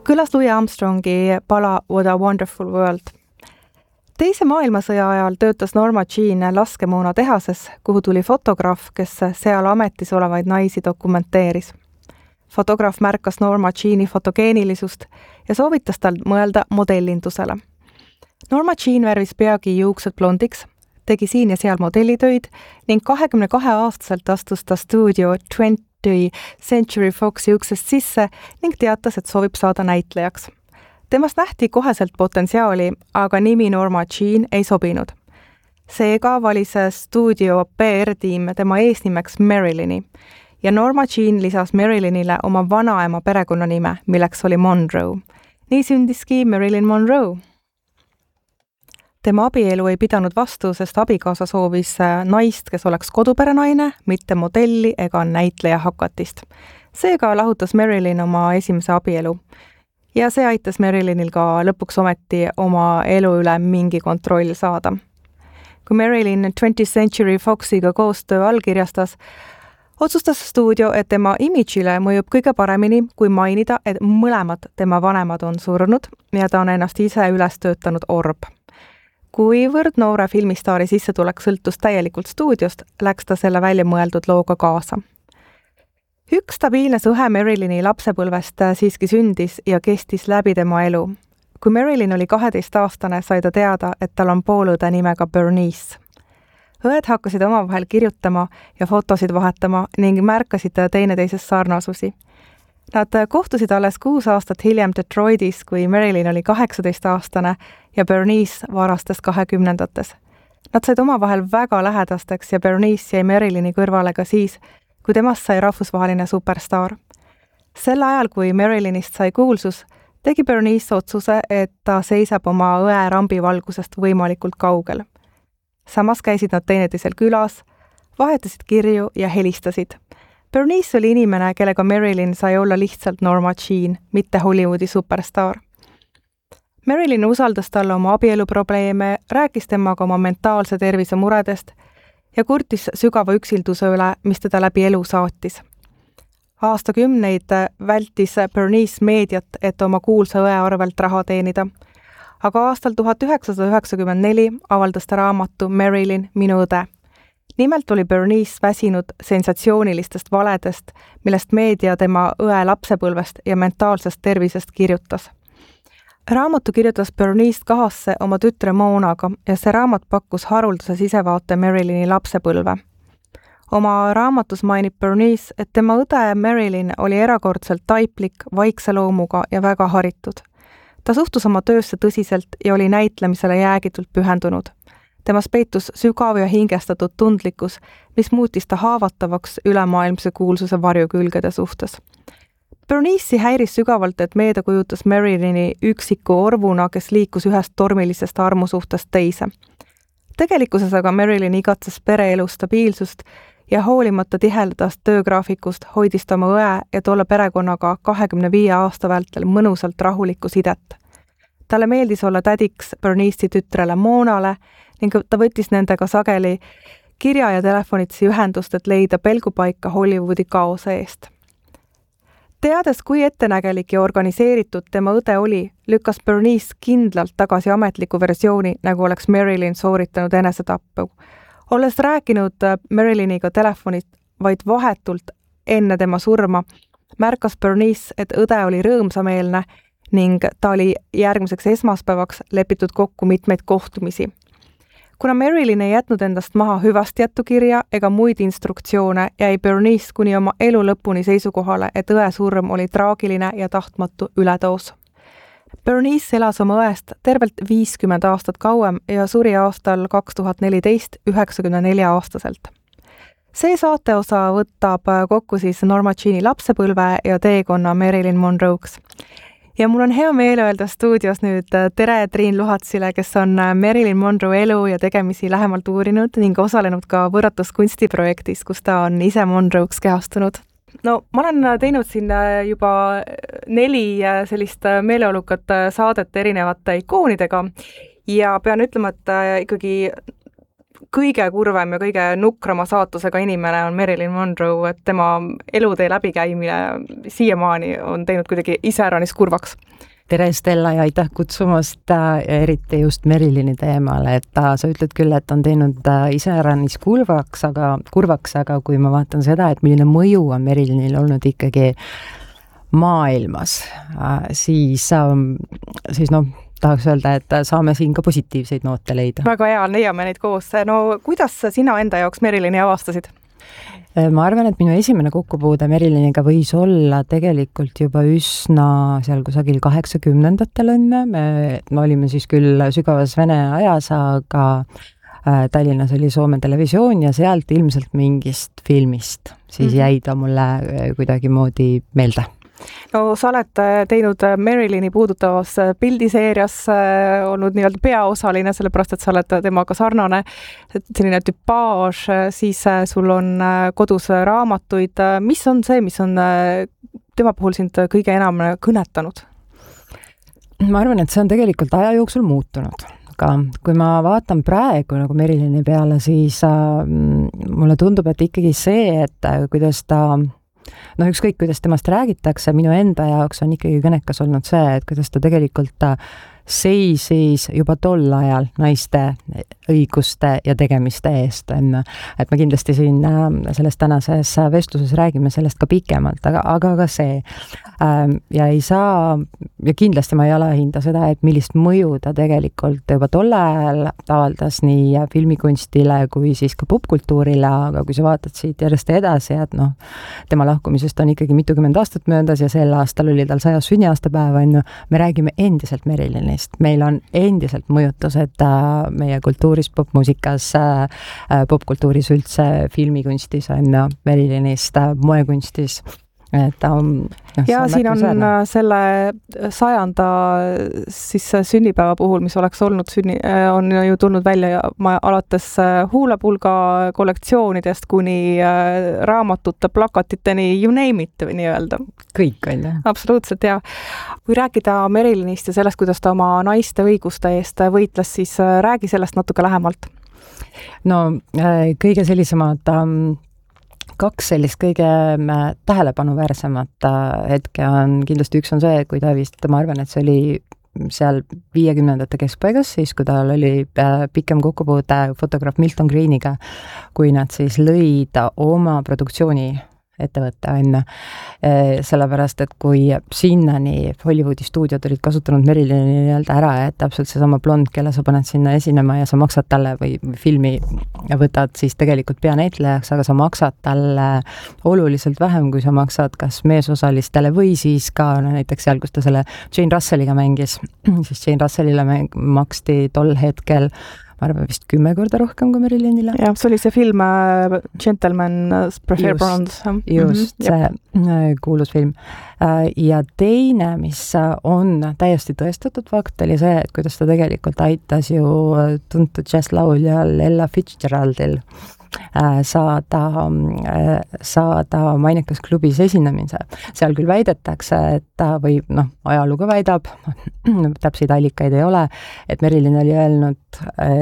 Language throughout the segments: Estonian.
kõlas Louis Armstrongi pala What a Wonderful World. Teise maailmasõja ajal töötas Norma Jean laskemoona tehases, kuhu tuli fotograaf, kes seal ametis olevaid naisi dokumenteeris. Fotograaf märkas Norma Jeani fotogeenilisust ja soovitas tal mõelda modellindusele. Norma Jean värvis peagi juuksed blondiks, tegi siin ja seal modellitöid ning 22-aastaselt astus ta stuudio 20th Century Foxi uksest sisse ning teatas, et soovib saada näitlejaks. Temast nähti koheselt potentsiaali, aga nimi Norma Jean ei sobinud. Seega valis stuudio PR-tiim tema eesnimeks Marilyni ja Norma Jean lisas Marylynile oma vanaema perekonnanime, milleks oli Monroe. Nii sündiski Marilyn Monroe. Tema abielu ei pidanud vastu, sest abikaasa soovis naist, kes oleks koduperenaine, mitte modelli ega näitleja hakatist. Seega lahutas Marilyn oma esimese abielu. Ja see aitas Marylynil ka lõpuks ometi oma elu üle mingi kontroll saada. Kui Marilyn 20th Century Foxiga koostöö allkirjastas, otsustas stuudio, et tema imidžile mõjub kõige paremini, kui mainida, et mõlemad tema vanemad on surnud ja ta on ennast ise üles töötanud orb. Kuivõrd noore filmistaari sissetulek sõltus täielikult stuudiost, läks ta selle välja mõeldud looga kaasa. Üks stabiilne suhe Marilyni lapsepõlvest siiski sündis ja kestis läbi tema elu. Kui Marilyn oli 12-aastane, sai ta teada, et tal on poolõde nimega Bernice. Õed hakkasid omavahel kirjutama ja fotosid vahetama ning märkasid teineteisest sarnasusi. Nad kohtusid alles 6 aastat hiljem Detroitis, kui Marilyn oli 18-aastane ja Bernice varastes 20-ndates. Nad said omavahel väga lähedasteks ja Bernice jäi Marilyni kõrvale ka siis, kui temast sai rahvusvaheline superstaar. Sel ajal, kui Marilynist sai kuulsus, tegi Bernice otsuse, et ta seisab oma õe rambivalgusest võimalikult kaugel. Samas käisid nad teineteisel külas, vahetasid kirju ja helistasid. Bernice oli inimene, kellega Marilyn sai olla lihtsalt Norma Jean, mitte Hollywoodi superstaar. Marilyn usaldas talle oma abieluprobleeme, rääkis temaga oma mentaalse tervise muredest ja kurtis sügava üksilduse üle, mis teda läbi elu saatis. Aastakümneid vältis Bernice meediat, et oma kuulsa õe arvelt raha teenida, aga aastal 1994 avaldas ta raamatu Marilyn, minu õde. Nimelt oli Bernice väsinud sensatsioonilistest valedest, millest meedia tema õe lapsepõlvest ja mentaalsest tervisest kirjutas. Raamatu kirjutas Bernice kahasse oma tütre Monaga ja see raamat pakkus haruldase sisevaate Marilyni lapsepõlve. Oma raamatus mainib Bernice, et tema õde Marilyn oli erakordselt taiplik, vaikse loomuga ja väga haritud. Ta suhtus oma töösse tõsiselt ja oli näitlemisele jäägitult pühendunud. Temas peitus sügav ja hingestatud tundlikkus, mis muutis ta haavatavaks ülemaailmse kuulsuse varjukülgede suhtes. Bernice'i häiris sügavalt, et meedia kujutas Marilyni üksiku orvuna, kes liikus ühest tormilisest armusuhtest teise. Tegelikkuses aga Marilyn igatses pereelu stabiilsust ja hoolimata tihedast töögraafikust hoidis ta oma õe ja tolle perekonnaga 25 aasta vältel mõnusalt rahulikku sidet. Talle meeldis olla tädiks Bernice'i tütrele Monale ning ta võttis nendega sageli kirja ja telefonitsi ühendust, et leida pelgupaika Hollywoodi kaose eest. Teades, kui ettenägelik ja organiseeritud tema õde oli, lükkas Bernice kindlalt tagasi ametliku versiooni, nagu oleks Marilyn sooritanud enesetappu. Olles rääkinud Marilyniga telefonit vaid vahetult enne tema surma, märkas Bernice, et õde oli rõõmsameelne ning ta oli järgmiseks esmaspäevaks lepitud kokku mitmeid kohtumisi. Kuna Marilyn ei jätnud endast maha hüvastijätukirja ega muid instruktsioone, jäi Bernice kuni oma elu lõpuni seisukohale, et õe surm oli traagiline ja tahtmatu üledoos. Bernice elas oma õest tervelt 50 aastat kauem ja suri aastal 2014 94-aastaselt. See saateosa võtab kokku siis Norma Jeani lapsepõlve ja teekonna Marilyn Monroe'ks. Ja mul on hea meel öelda stuudios nüüd tere Triin Luhatsile, kes on Marilyn Monroe elu ja tegemisi lähemalt uurinud ning osalenud ka Võratus kunstiprojektis, kus ta on ise Monroe'ks kehastunud. No, ma olen teinud siin juba 4 sellist meeleolukat saadet erinevate ikoonidega ja pean ütlema, et ikkagi kõige kurvem ja kõige nukrama saatusega inimene on Marilyn Monroe, et tema elutee läbikäimine siiamaani on teinud kuidagi iseäranis kurvaks. Tere Stella ja aitäh kutsumast eriti just Marilyni teemale, et sa ütled küll, et on teinud iseäranis kurvaks, aga kui ma vaatan seda, et milline mõju on Marilynil olnud ikkagi maailmas, siis tahaks öelda, et saame siin ka positiivseid noote leida. Väga hea, leiame neid koos. No kuidas sina enda jaoks Marilyni avastasid? Ma arvan, et minu esimene kokkupuude Marilyniga võis olla tegelikult juba üsna seal kusagil 80-ndatel me olime siis küll sügavas Vene ajas, aga Tallinnas oli Soome televisioon ja sealt ilmselt mingist filmist siis jäi ta mulle kuidagimoodi meelde. No sa oled teinud Marilyni puudutavas pildiseerias olnud nii-öelda peaosaline, sellepärast et sa oled temaga sarnane, selline tüpaaž, siis sul on kodus raamatuid. Mis on see, mis on tema puhul sind kõige enam kõnetanud? Ma arvan, et see on tegelikult aja jooksul muutunud. Aga kui ma vaatan praegu nagu Marilyni peale, siis mulle tundub, et ikkagi see, et kuidas ta ükskõik, kuidas temast räägitakse, minu enda jaoks on ikkagi kõnekas olnud see, et kuidas ta tegelikult seisis juba tol ajal naiste õiguste ja tegemiste eest. Et me kindlasti siin selles tänases vestluses räägime sellest ka pikemalt, aga ka see. Ja ei saa, ja kindlasti ma ei alahinda seda, et millist mõju ta tegelikult juba tol ajal avaldas nii filmikunstile kui siis ka popkultuurile, aga kui sa vaatad siit järjest edasi, et tema lahkumisest on ikkagi mitukümmend aastat möödas ja sel aastal oli tal 100 sünniaastapäeva, me räägime endiselt Marilynist. Meil on endiselt mõjutused meie kultuuris, popmuusikas, popkultuuris üldse, filmikunstis on Marilynist, moekunstis. Ja siin on selle 100. siis sünnipäeva puhul, mis oleks olnud on ju tulnud välja alates huulepulga kollektsioonidest kuni raamatute, plakatiteni, you name it, nii-öelda. Kõik on, jah. Absoluutselt, ja. Kui rääkida Marilynist ja sellest, kuidas ta oma naiste õiguste eest võitles, siis räägi sellest natuke lähemalt. No, kõige sellisemad kaks sellist kõige tähelepanuväärsemat hetke on, kindlasti üks on see, kui ta vist, ma arvan, et see oli seal 50ndate keskpaigas, siis kui tal oli pikem kokkupuude fotograaf Milton Greeniga, kui nad siis lõid oma produktsiooni ettevõtte on, sellepärast, et kui sinnani Hollywoodi stuudiod olid kasutanud Marilyni nii-öelda ära, et täpselt seesama blond, kelle sa paned sinna esinema ja sa maksad talle või filmi võtad siis tegelikult peanäitlejaks, aga sa maksad talle oluliselt vähem, kui sa maksad kas meesosalistele või siis ka näiteks seal, kus ta selle Jane Russelliga mängis, siis Jane Russellile maksti tol hetkel ma arvan vist 10 korda rohkem kui Marilynile. Ja, see oli see film Gentleman Prefer Bronze. Just, see kuulus film. Ja teine, mis on täiesti tõestatud fakt, oli see, et kuidas ta tegelikult aitas ju tuntud džässlauljal Ella Fitzgeraldil saada mainekas klubis esinemise. Seal küll väidetakse, et või ajalugu väidab, täpseid allikaid ei ole, et Marilyn oli öelnud,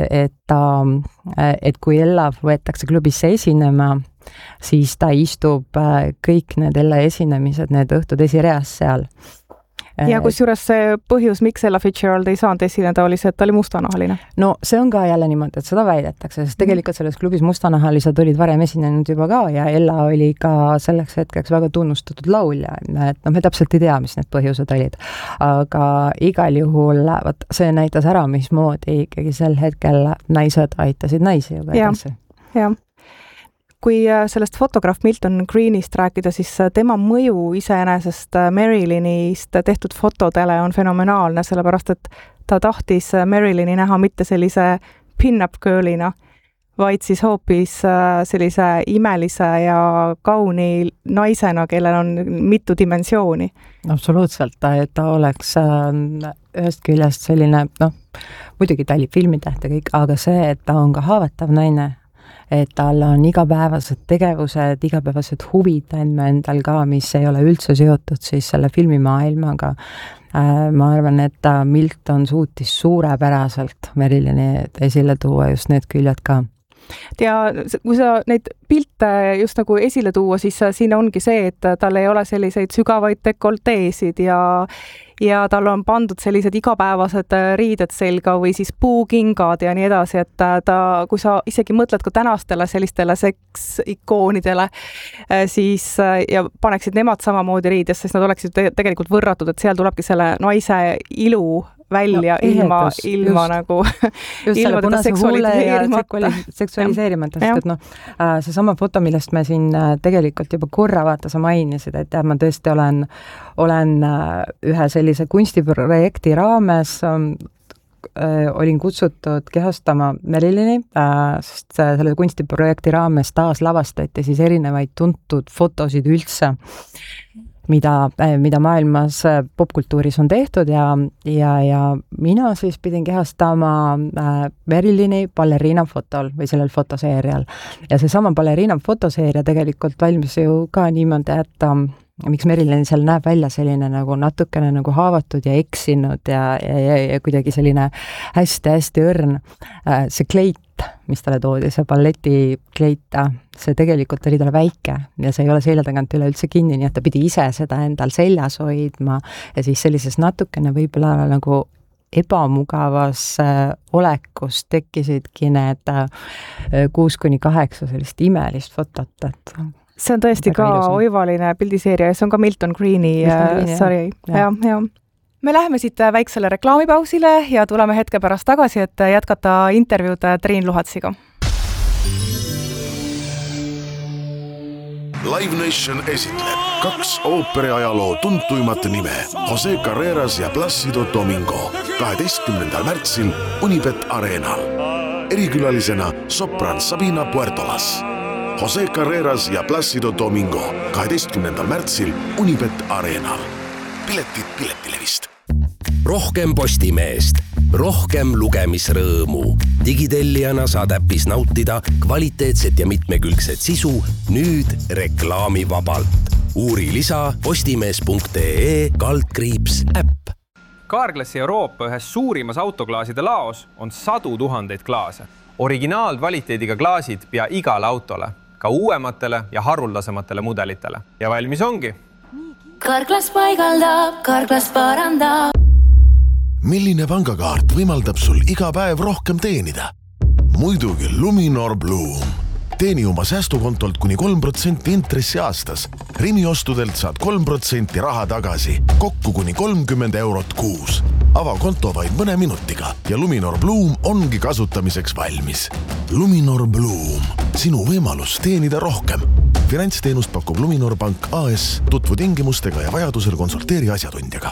et kui Ella võetakse klubisse esinema, siis ta istub kõik need Ella esinemised, need õhtud esireas seal. Ja kusjuures see põhjus, miks Ella Fitzgerald ei saanud esineda, oli see, et ta oli mustanahaline. No see on ka jälle niimoodi, et seda väidetakse, sest tegelikult selles klubis mustanahalised olid varem esinenud juba ka ja Ella oli ka selleks hetkeks väga tunnustatud laulja, et me täpselt ei tea, mis need põhjused olid. Aga igal juhul see näitas ära, mismoodi ikkagi sel hetkel naised aitasid naisi juba edasi. Ja. Kui sellest fotograaf Milton Greenist rääkida, siis tema mõju iseenesest Marilynist tehtud fotodele on fenomenaalne, sellepärast et ta tahtis Marilyni näha mitte sellise pin-up girlina, vaid siis hoopis sellise imelise ja kauni naisena, kellel on mitu dimensiooni. Absoluutselt, et ta oleks ühest küljest selline, muidugi ta oli filmitäht ja kõik, aga see, et ta on ka haavatav naine, et tal on igapäevased tegevused, igapäevased huvid endal ka, mis ei ole üldse seotud siis selle filmimaailmaga. Ma arvan, et Milton suutis suurepäraselt Marilyni esile tuua just need küljed ka. Ja kui sa neid pilte just nagu esile tuua, siis siin ongi see, et tal ei ole selliseid sügavaid dekolteesid ja tal on pandud sellised igapäevased riided selga või siis puukingad ja nii edasi, et ta, kui sa isegi mõtled ka tänastele sellistele seksikoonidele, siis ja paneksid nemad samamoodi riides, sest nad oleksid tegelikult võrratud, et seal tulebki selle naise ilu välja ilma just, nagu just ilma teda seksualiseerimata, sest et seesama foto, millest me siin tegelikult juba korra sa mainisid, et ma tõesti olen ühe sellise kunstiprojekti raames olin kutsutud kehastama Marilyni, sest selle kunstiprojekti raames taas lavastati siis erinevaid tuntud fotosid üldse, mida maailmas popkultuuris on tehtud ja mina siis pidin kehastama Marilyni baleriina fotol või sellel fotoseerial. Ja seesama baleriina fotoseeria tegelikult valmis ju ka niimoodi, et miks Marilyn seal näeb välja selline nagu natukene nagu haavatud ja eksinud ja kuidagi selline hästi-hästi õrn. See kleit, mis talle toodi, see balletikleit, see tegelikult oli talle väike ja see ei ole selja tagant üleüldse kinni, nii et ta pidi ise seda endal seljas hoidma ja siis sellises natukene võib-olla nagu ebamugavas olekus tekkisidki need 6-8 sellist imelist fotot, et see on tõesti ka oivaline pildiseeria ja see on ka Milton Greeni sari. Ja. Me läheme siit väiksele reklaamipausile ja tuleme hetke pärast tagasi, et jätkata intervjuud Triin Luhatsiga. Live Nation esitleb 2 ooperiajaloo tuntuimat nime Jose Carreras ja Plácido Domingo 12. märtsil Unibet Arenal. Erikülalisena sopran Sabina Puertolas. Jose Carreras ja Plácido Domingo 12. märtsil Unibet Arenal. Piletid Piletilevist. Rohkem Postimeest, rohkem lugemisrõõmu. Digitellijana saad äppis nautida kvaliteetset ja mitmekülgset sisu nüüd reklaamivabalt. Uuri lisa postimees.ee/äpp. Carglassi Euroopa ühes suurimas autoklaaside laos on 100 000 klaase. Originaalkvaliteediga klaasid pea igale autole, ka uuematele ja haruldasematele mudelitele. Ja valmis ongi. Carglass paigaldab, Carglass parandab. Milline pangakaart võimaldab sul iga päev rohkem teenida? Muidugi Luminor Bloom. Teeni oma säästukontolt kuni 3% intressi aastas. Rimi-ostudelt saad 3% raha tagasi, kokku kuni 30 eurot kuus. Ava konto vaid mõne minutiga ja Luminor Bloom ongi kasutamiseks valmis. Luminor Bloom, sinu võimalus teenida rohkem. Finantsteenust pakub Luminor Pank AS, tutvu tingimustega ja vajadusel konsulteeri asjatundjaga.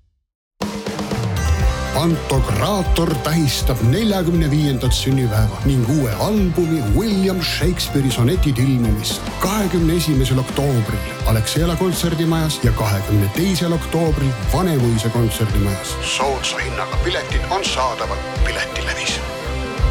Pantokraator tähistab 45. sünnipäeva ning uue albumi William Shakespeare'i sonetid ilmumist 21. oktoobril Alexela kontserdimajas ja 22. oktoobril Vanemuise kontserdimajas. Soodsa hinnaga piletid on saadaval Piletilevis.